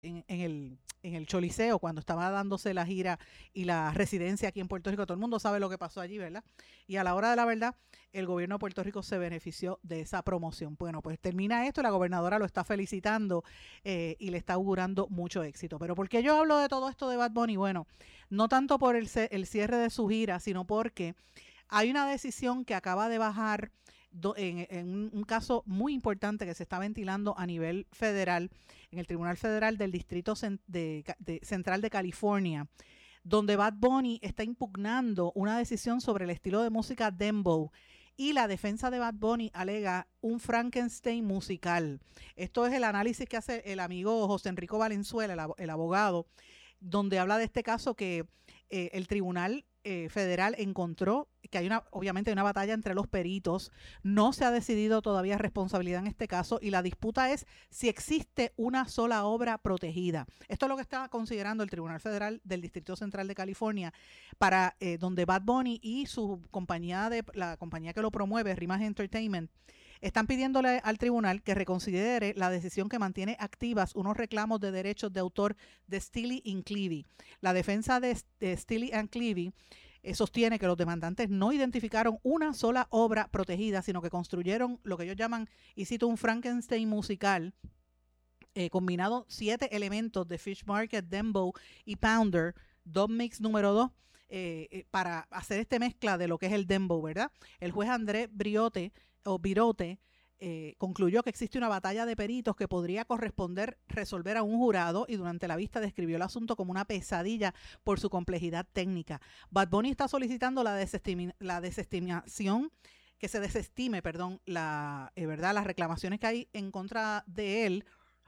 en el Choliseo, cuando estaba dándose la gira y la residencia aquí en Puerto Rico. Todo el mundo sabe lo que pasó allí, ¿verdad? Y a la hora de la verdad, el gobierno de Puerto Rico se benefició de esa promoción. Bueno, pues termina esto, la gobernadora lo está felicitando y le está augurando mucho éxito. Pero ¿por qué yo hablo de todo esto de Bad Bunny? Bueno, no tanto por el cierre de su gira, sino porque hay una decisión que acaba de bajar en un caso muy importante que se está ventilando a nivel federal, en el Tribunal Federal del Distrito Central de California, donde Bad Bunny está impugnando una decisión sobre el estilo de música dembow. Y la defensa de Bad Bunny alega un Frankenstein musical. Esto es el análisis que hace el amigo José Enrico Valenzuela, el abogado, donde habla de este caso que el tribunal federal encontró que hay obviamente una batalla entre los peritos, no se ha decidido todavía responsabilidad en este caso y la disputa es si existe una sola obra protegida. Esto es lo que está considerando el Tribunal Federal del Distrito Central de California para donde Bad Bunny y su compañía, la compañía que lo promueve, Rimas Entertainment, están pidiéndole al tribunal que reconsidere la decisión que mantiene activas unos reclamos de derechos de autor de Steely and Clevey. La defensa de Steely and Clevey sostiene que los demandantes no identificaron una sola obra protegida, sino que construyeron lo que ellos llaman, y cito, un Frankenstein musical, combinado 7 elementos de Fish Market, Dembow y Pounder, Dub Mix número 2, para hacer esta mezcla de lo que es el Dembow, ¿verdad? El juez Andrés Virote concluyó que existe una batalla de peritos que podría corresponder resolver a un jurado y durante la vista describió el asunto como una pesadilla por su complejidad técnica. Bad Bunny está solicitando la desestimación, que se desestime, perdón, ¿verdad? Las reclamaciones que hay en contra de él,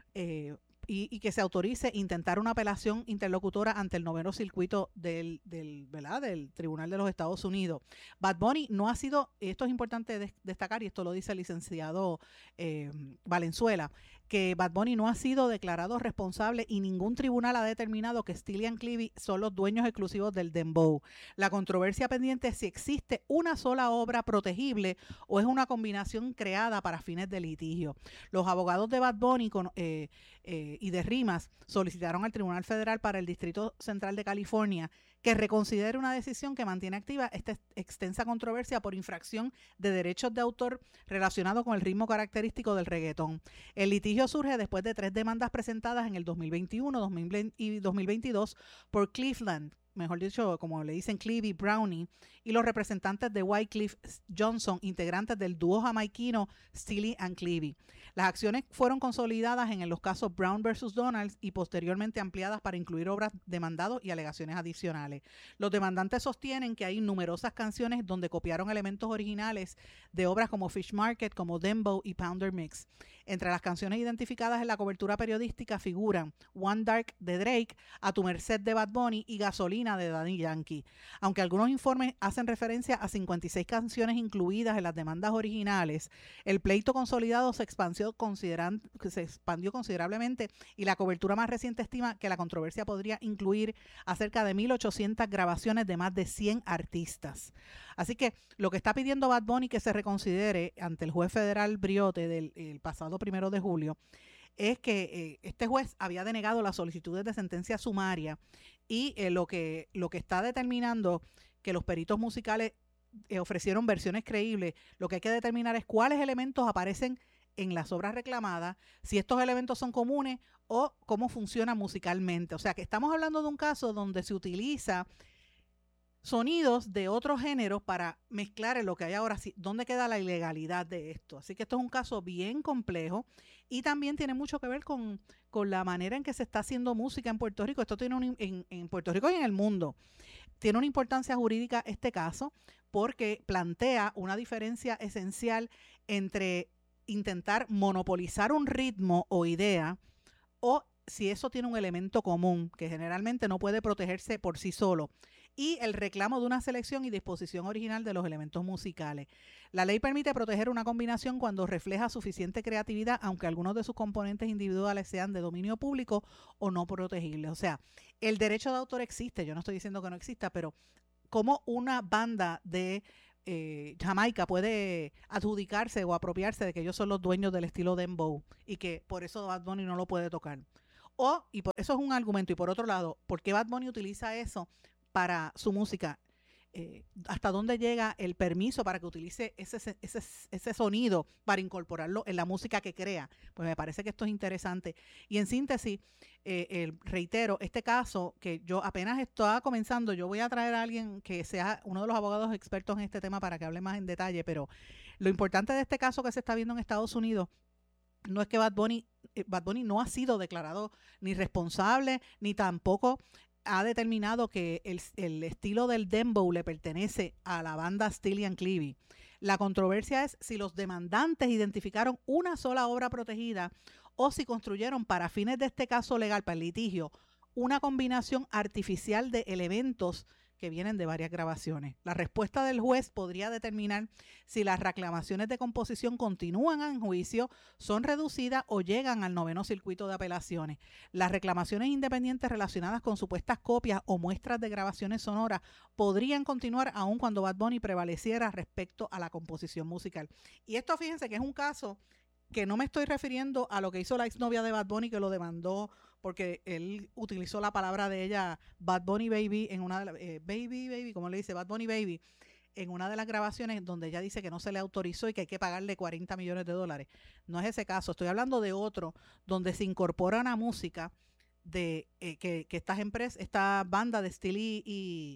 y que se autorice intentar una apelación interlocutora ante el noveno circuito ¿verdad? Del Tribunal de los Estados Unidos. Bad Bunny no ha sido, esto es importante destacar, y esto lo dice el licenciado Valenzuela, que Bad Bunny no ha sido declarado responsable y ningún tribunal ha determinado que Steely and Clevey son los dueños exclusivos del dembow. La controversia pendiente es si existe una sola obra protegible o es una combinación creada para fines de litigio. Los abogados de Bad Bunny y de Rimas solicitaron al Tribunal Federal para el Distrito Central de California que reconsidere una decisión que mantiene activa esta extensa controversia por infracción de derechos de autor relacionado con el ritmo característico del reggaetón. El litigio surge después de 3 demandas presentadas en el 2021, 2020 y 2022 por Cleveland, mejor dicho, como le dicen, Clevey Brownie, y los representantes de Wycliffe Johnson, integrantes del dúo jamaiquino Steely and Clevey. Las acciones fueron consolidadas en los casos Brown versus Donalds y posteriormente ampliadas para incluir obras demandadas y alegaciones adicionales. Los demandantes sostienen que hay numerosas canciones donde copiaron elementos originales de obras como Fish Market, como Dembow y Pounder Mix. Entre las canciones identificadas en la cobertura periodística figuran One Dark de Drake, A Tu Merced de Bad Bunny y Gasolina de Daddy Yankee. Aunque algunos informes hacen referencia a 56 canciones incluidas en las demandas originales, el pleito consolidado se expandió considerablemente y la cobertura más reciente estima que la controversia podría incluir a cerca de 1.800 grabaciones de más de 100 artistas. Así que lo que está pidiendo Bad Bunny que se reconsidere ante el juez federal Briote el pasado 1 de julio es que este juez había denegado las solicitudes de sentencia sumaria y lo que está determinando que los peritos musicales ofrecieron versiones creíbles. Lo que hay que determinar es cuáles elementos aparecen en las obras reclamadas, si estos elementos son comunes o cómo funciona musicalmente. O sea que estamos hablando de un caso donde se utiliza sonidos de otros géneros para mezclar en lo que hay ahora. ¿Dónde queda la ilegalidad de esto? Así que esto es un caso bien complejo y también tiene mucho que ver con la manera en que se está haciendo música en Puerto Rico. Esto tiene en Puerto Rico y en el mundo. Tiene una importancia jurídica este caso porque plantea una diferencia esencial entre intentar monopolizar un ritmo o idea o si eso tiene un elemento común que generalmente no puede protegerse por sí solo, y el reclamo de una selección y disposición original de los elementos musicales. La ley permite proteger una combinación cuando refleja suficiente creatividad, aunque algunos de sus componentes individuales sean de dominio público o no protegibles. O sea, el derecho de autor existe, yo no estoy diciendo que no exista, pero ¿cómo una banda de Jamaica puede adjudicarse o apropiarse de que ellos son los dueños del estilo dembow y que por eso Bad Bunny no lo puede tocar? Y por eso es un argumento. Y por otro lado, ¿por qué Bad Bunny utiliza eso para su música? Hasta dónde llega el permiso para que utilice ese sonido para incorporarlo en la música que crea. Pues me parece que esto es interesante. Y en síntesis, reitero, este caso que yo apenas estaba comenzando, yo voy a traer a alguien que sea uno de los abogados expertos en este tema para que hable más en detalle, pero lo importante de este caso que se está viendo en Estados Unidos no es que Bad Bunny no ha sido declarado ni responsable, ni tampoco ha determinado que el estilo del dembow le pertenece a la banda Steely and Clevie. La controversia es si los demandantes identificaron una sola obra protegida o si construyeron para fines de este caso legal, para el litigio, una combinación artificial de elementos que vienen de varias grabaciones. La respuesta del juez podría determinar si las reclamaciones de composición continúan en juicio, son reducidas o llegan al 9º circuito de apelaciones. Las reclamaciones independientes relacionadas con supuestas copias o muestras de grabaciones sonoras podrían continuar aun cuando Bad Bunny prevaleciera respecto a la composición musical. Y esto, fíjense que es un caso que no me estoy refiriendo a lo que hizo la exnovia de Bad Bunny, que lo demandó porque él utilizó la palabra de ella, Bad Bunny Baby, en una de las, baby, como le dice, Bad Bunny Baby, en una de las grabaciones donde ella dice que no se le autorizó y que hay que pagarle $40 millones. No es ese caso, estoy hablando de otro, donde se incorpora una música de que estas empresas, esta banda de Steely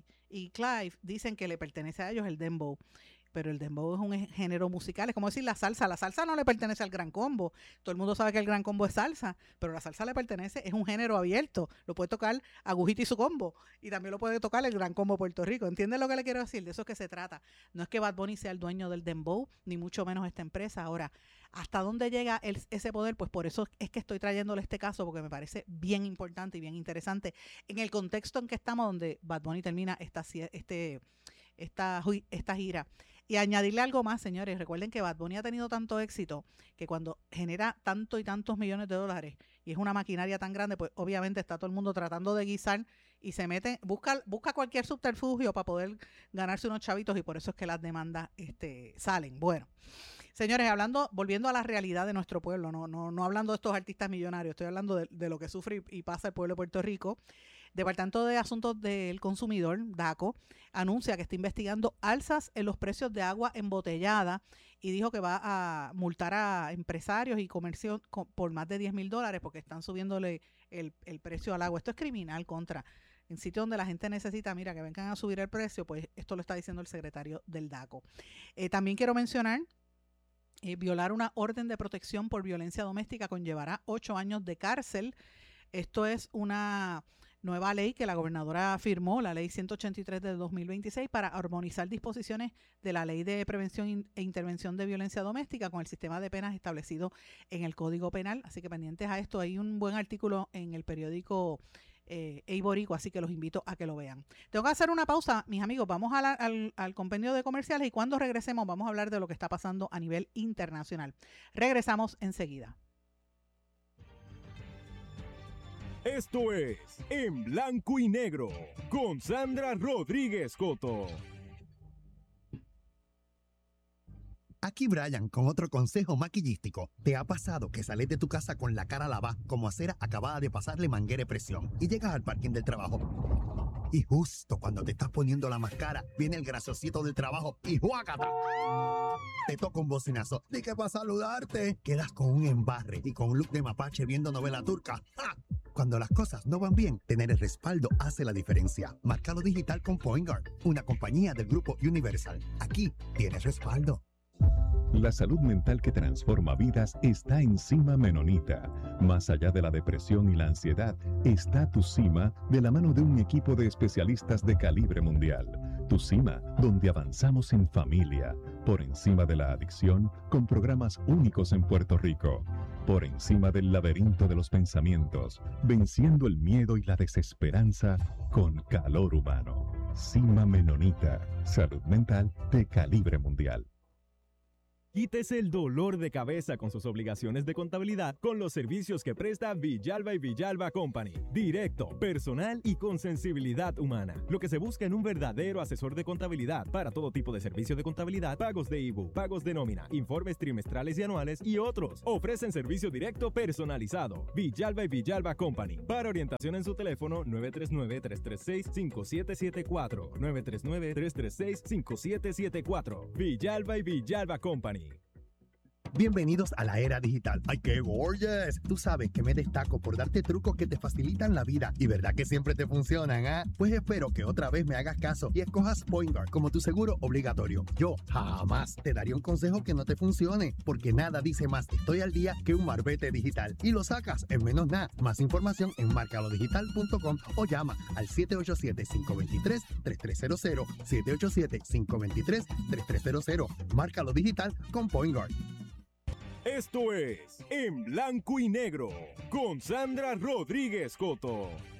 y Clive dicen que le pertenece a ellos el dembow. Pero el dembow es un género musical, es como decir la salsa no le pertenece al Gran Combo, todo el mundo sabe que el Gran Combo es salsa, pero la salsa le pertenece, es un género abierto, lo puede tocar Agujita y su combo, y también lo puede tocar el Gran Combo Puerto Rico. ¿Entiendes lo que le quiero decir? De eso es que se trata. No es que Bad Bunny sea el dueño del dembow, ni mucho menos esta empresa. Ahora, ¿hasta dónde llega ese poder? Pues por eso es que estoy trayéndole este caso, porque me parece bien importante y bien interesante en el contexto en que estamos, donde Bad Bunny termina esta gira. Y añadirle algo más, señores, recuerden que Bad Bunny ha tenido tanto éxito que cuando genera tanto y tantos millones de dólares y es una maquinaria tan grande, pues obviamente está todo el mundo tratando de guisar y se mete, busca cualquier subterfugio para poder ganarse unos chavitos, y por eso es que las demandas salen. Bueno, señores, volviendo a la realidad de nuestro pueblo, no hablando de estos artistas millonarios, estoy hablando de lo que sufre y pasa el pueblo de Puerto Rico. Departamento de Asuntos del Consumidor, DACO, anuncia que está investigando alzas en los precios de agua embotellada y dijo que va a multar a empresarios y comercios por más de $10,000 porque están subiéndole el precio al agua. Esto es criminal en sitios donde la gente necesita, mira, que vengan a subir el precio, pues esto lo está diciendo el secretario del DACO. También quiero mencionar, violar una orden de protección por violencia doméstica conllevará 8 años de cárcel. Esto es una nueva ley que la gobernadora firmó, la ley 183 de 2026, para armonizar disposiciones de la ley de prevención e intervención de violencia doméstica con el sistema de penas establecido en el Código Penal. Así que pendientes a esto, hay un buen artículo en el periódico Eiborico, así que los invito a que lo vean. Tengo que hacer una pausa, mis amigos, vamos al compendio de comerciales y cuando regresemos vamos a hablar de lo que está pasando a nivel internacional. Regresamos enseguida. Esto es En Blanco y Negro con Sandra Rodríguez Coto. Aquí Brian con otro consejo maquillístico. ¿Te ha pasado que sales de tu casa con la cara lavada como a cera acabada de pasarle manguera de presión y llegas al parking del trabajo? Y justo cuando te estás poniendo la máscara, viene el graciosito del trabajo y ¡juácata! Te toca un bocinazo. ¿De qué para saludarte? Quedas con un embarre y con un look de mapache viendo novela turca. ¡Ja! Cuando las cosas no van bien, tener el respaldo hace la diferencia. Márcalo digital con PointGuard, una compañía del grupo Universal. Aquí tienes respaldo. La salud mental que transforma vidas está en Cima Menonita. Más allá de la depresión y la ansiedad, está tu Cima de la mano de un equipo de especialistas de calibre mundial. Tu Cima, donde avanzamos en familia, por encima de la adicción, con programas únicos en Puerto Rico. Por encima del laberinto de los pensamientos, venciendo el miedo y la desesperanza con calor humano. Cima Menonita, salud mental de calibre mundial. Quítese el dolor de cabeza con sus obligaciones de contabilidad con los servicios que presta Villalba y Villalba Company. Directo, personal y con sensibilidad humana. Lo que se busca en un verdadero asesor de contabilidad para todo tipo de servicio de contabilidad, pagos de IBU, pagos de nómina, informes trimestrales y anuales y otros. Ofrecen servicio directo personalizado. Villalba y Villalba Company. Para orientación en su teléfono 939-336-5774. 939-336-5774. Villalba y Villalba Company. Bienvenidos a la era digital. ¡Ay, qué gorgeous! Tú sabes que me destaco por darte trucos que te facilitan la vida y verdad que siempre te funcionan, ¿ah? Pues espero que otra vez me hagas caso y escojas PointGuard como tu seguro obligatorio. Yo jamás te daría un consejo que no te funcione, porque nada dice más estoy al día que un marbete digital. Y lo sacas en menos nada. Más información en marcalodigital.com o llama al 787-523-3300. 787-523-3300. Márcalo digital con PointGuard. Esto es En Blanco y Negro con Sandra Rodríguez Coto.